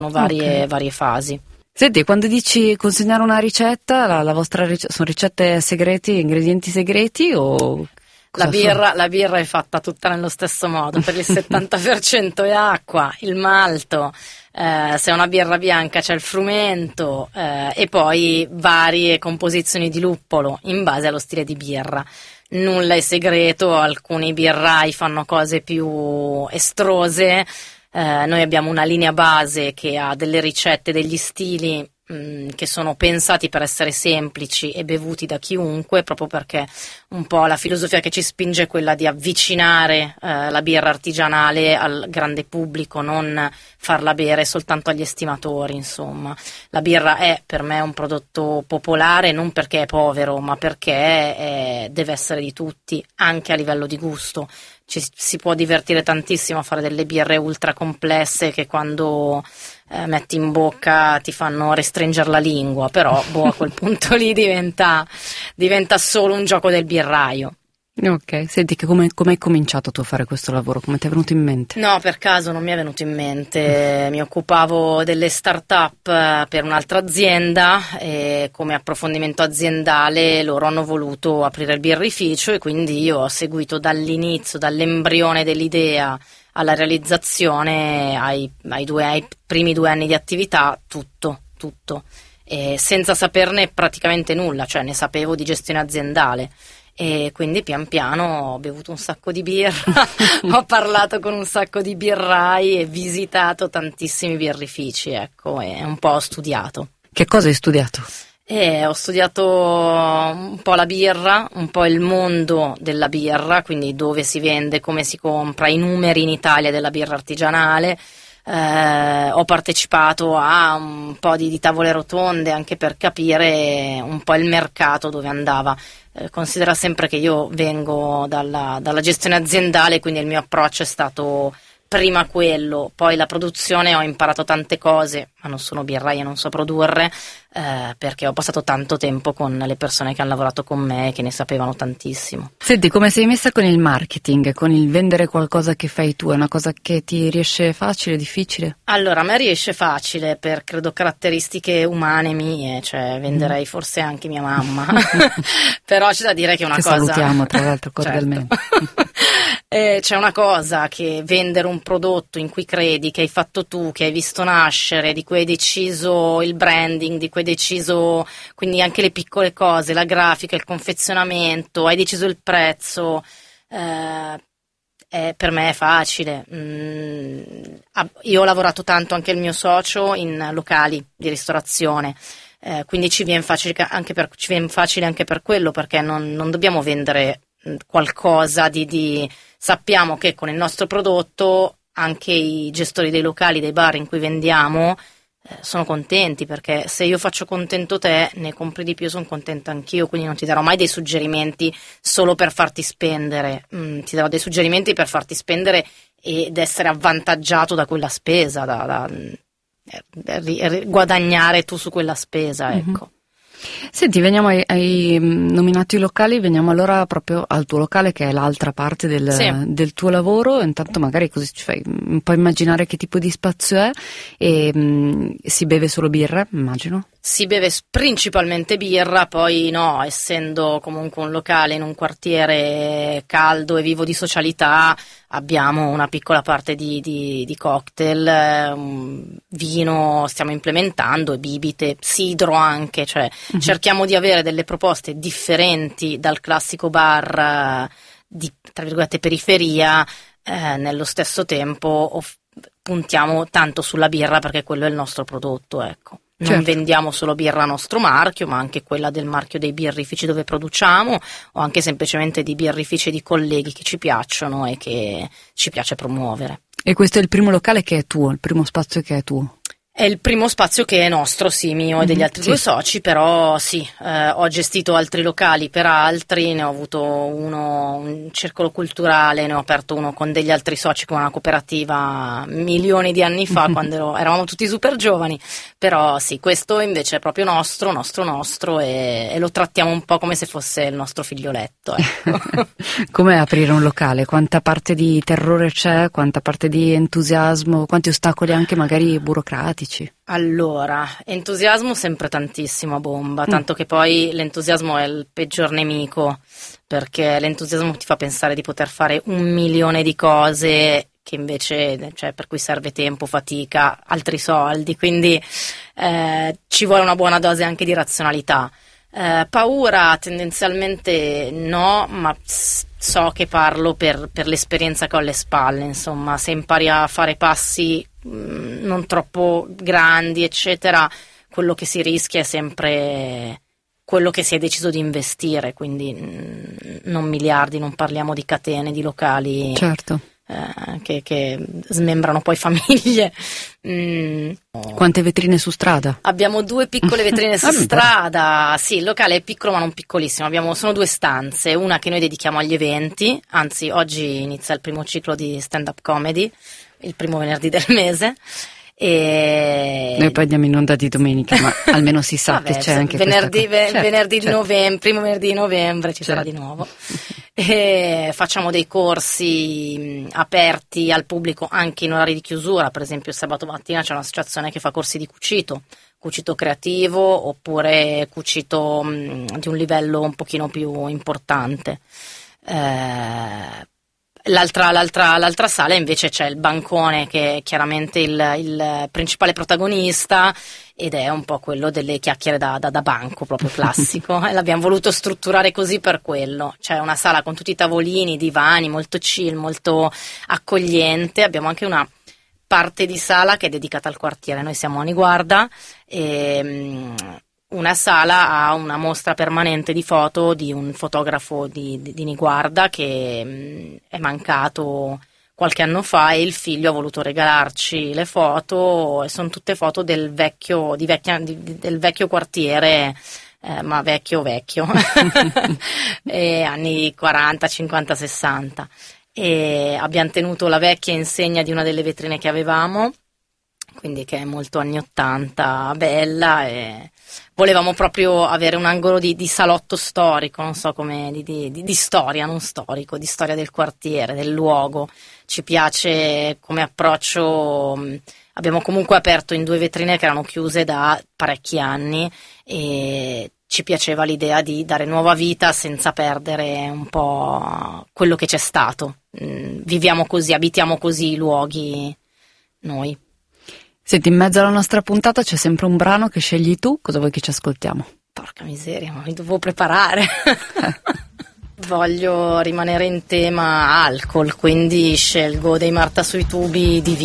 varie fasi. Senti, quando dici consegnare una ricetta, la vostra sono ricette segrete, ingredienti segreti o... La birra è fatta tutta nello stesso modo, per il 70% è acqua, il malto, se è una birra bianca c'è il frumento e poi varie composizioni di luppolo in base allo stile di birra. Nulla è segreto, alcuni birrai fanno cose più estrose. Noi abbiamo una linea base che ha delle ricette, degli stili che sono pensati per essere semplici e bevuti da chiunque, proprio perché un po' la filosofia che ci spinge è quella di avvicinare la birra artigianale al grande pubblico, non farla bere soltanto agli estimatori, insomma. La birra è per me un prodotto popolare non perché è povero, ma perché deve essere di tutti, anche a livello di gusto. Si può divertire tantissimo a fare delle birre ultra complesse che quando metti in bocca ti fanno restringere la lingua, però a quel punto lì diventa solo un gioco del birraio. Ok, senti, che come hai cominciato tu a fare questo lavoro? Come ti è venuto in mente? No, per caso non mi è venuto in mente, mi occupavo delle start-up per un'altra azienda e come approfondimento aziendale loro hanno voluto aprire il birrificio e quindi io ho seguito dall'inizio, dall'embrione dell'idea alla realizzazione, ai primi 2 anni di attività, tutto, e senza saperne praticamente nulla, cioè ne sapevo di gestione aziendale. E quindi pian piano ho bevuto un sacco di birra, ho parlato con un sacco di birrai e visitato tantissimi birrifici, ecco, e un po' ho studiato. Che cosa hai studiato? Ho studiato un po' la birra, un po' il mondo della birra, quindi dove si vende, come si compra, i numeri in Italia della birra artigianale. Ho partecipato a un po' di tavole rotonde anche per capire un po' il mercato dove andava. Considera sempre che io vengo dalla gestione aziendale, quindi il mio approccio è stato prima quello, poi la produzione. Ho imparato tante cose, ma non sono birraia, non so produrre, perché ho passato tanto tempo con le persone che hanno lavorato con me e che ne sapevano tantissimo. Senti, come sei messa con il marketing, con il vendere qualcosa che fai tu? È una cosa che ti riesce facile, difficile? Allora, a me riesce facile per, credo, caratteristiche umane mie, cioè venderei forse anche mia mamma, però c'è da dire che è una cosa... salutiamo tra l'altro cordialmente. Certo. C'è una cosa che vendere un prodotto in cui credi, che hai fatto tu, che hai visto nascere, di cui hai deciso il branding, di cui hai deciso quindi anche le piccole cose, la grafica, il confezionamento, hai deciso il prezzo, per me è facile. Io ho lavorato tanto, anche il mio socio, in locali di ristorazione. Quindi ci viene facile anche per quello, perché non dobbiamo vendere qualcosa sappiamo che con il nostro prodotto anche i gestori dei locali, dei bar in cui vendiamo sono contenti, perché se io faccio contento te, ne compri di più, sono contenta anch'io, quindi non ti darò mai dei suggerimenti solo per farti spendere, ti darò dei suggerimenti per farti spendere ed essere avvantaggiato da quella spesa, da guadagnare tu su quella spesa, ecco. Senti, hai nominato i locali, veniamo allora proprio al tuo locale, che è l'altra parte del tuo lavoro. Intanto magari così ci fai un po' immaginare che tipo di spazio è. E si beve solo birra, immagino? Si beve principalmente birra, poi no, essendo comunque un locale in un quartiere caldo e vivo di socialità, abbiamo una piccola parte di cocktail, vino stiamo implementando, e bibite, sidro anche, cioè cerchiamo di avere delle proposte differenti dal classico bar di, tra virgolette, periferia, nello stesso tempo puntiamo tanto sulla birra perché quello è il nostro prodotto, ecco. Non vendiamo solo birra a nostro marchio, ma anche quella del marchio dei birrifici dove produciamo, o anche semplicemente di birrifici di colleghi che ci piacciono e che ci piace promuovere. E questo è il primo locale che è tuo, il primo spazio che è tuo? È il primo spazio che è nostro, sì, mio e degli altri 2 soci, però sì, ho gestito altri locali per altri, ne ho avuto uno, un circolo culturale, ne ho aperto uno con degli altri soci con una cooperativa milioni di anni fa, quando eravamo tutti super giovani, però sì, questo invece è proprio nostro e lo trattiamo un po' come se fosse il nostro figlioletto. Ecco. Com'è aprire un locale? Quanta parte di terrore c'è, quanta parte di entusiasmo, quanti ostacoli anche magari burocratici? dici? Allora, entusiasmo sempre tantissimo a bomba, tanto che poi l'entusiasmo è il peggior nemico, perché l'entusiasmo ti fa pensare di poter fare 1.000.000 di cose che invece, cioè, per cui serve tempo, fatica, altri soldi, quindi ci vuole una buona dose anche di razionalità. Paura tendenzialmente no, ma so che parlo per l'esperienza che ho alle spalle, insomma, se impari a fare passi non troppo grandi, eccetera, quello che si rischia è sempre quello che si è deciso di investire, quindi non miliardi, non parliamo di catene, di locali. Certo. Che smembrano poi famiglie. Quante vetrine su strada? Abbiamo 2 piccole vetrine su strada. Sì, il locale è piccolo ma non piccolissimo. Sono 2 stanze, una che noi dedichiamo agli eventi, anzi oggi inizia il primo ciclo di stand-up comedy, il primo venerdì del mese. Noi poi andiamo in onda di domenica, ma almeno si sa che c'è anche venerdì, questa cosa. venerdì di novembre, primo venerdì di novembre ci sarà di nuovo. E facciamo dei corsi aperti al pubblico anche in orari di chiusura, per esempio sabato mattina c'è un'associazione che fa corsi di cucito creativo oppure cucito di un livello un pochino più importante. L'altra sala invece c'è il bancone che è chiaramente il principale protagonista ed è un po' quello delle chiacchiere da banco proprio classico e l'abbiamo voluto strutturare così per quello. C'è una sala con tutti i tavolini, divani, molto chill, molto accogliente. Abbiamo anche una parte di sala che è dedicata al quartiere, noi siamo a Niguarda e una sala ha una mostra permanente di foto di un fotografo di Niguarda che è mancato qualche anno fa e il figlio ha voluto regalarci le foto e sono tutte foto del vecchio quartiere, ma vecchio anni 40, 50, 60 e abbiamo tenuto la vecchia insegna di una delle vetrine che avevamo, quindi che è molto anni 80, bella, e volevamo proprio avere un angolo di salotto storico, non so come, di storia, non storico, di storia del quartiere, del luogo. Ci piace come approccio, abbiamo comunque aperto in 2 vetrine che erano chiuse da parecchi anni e ci piaceva l'idea di dare nuova vita senza perdere un po' quello che c'è stato. Viviamo così, abitiamo così i luoghi noi. Senti, in mezzo alla nostra puntata c'è sempre un brano che scegli tu, cosa vuoi che ci ascoltiamo? Porca miseria, ma mi dovevo preparare. Voglio rimanere in tema alcol, quindi scelgo dei Marta sui tubi di